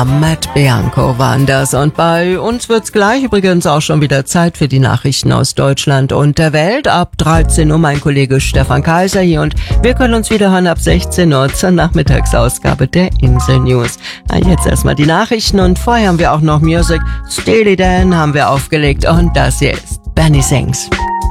Matt Bianco waren das und bei uns wird's gleich übrigens auch schon wieder Zeit für die Nachrichten aus Deutschland und der Welt. Ab 13 Uhr mein Kollege Stefan Kaiser hier und wir können uns wieder hören ab 16 Uhr zur Nachmittagsausgabe der Insel News. Jetzt erstmal die Nachrichten und vorher haben wir auch noch Music. Steely Dan haben wir aufgelegt und das hier ist Benny Sings.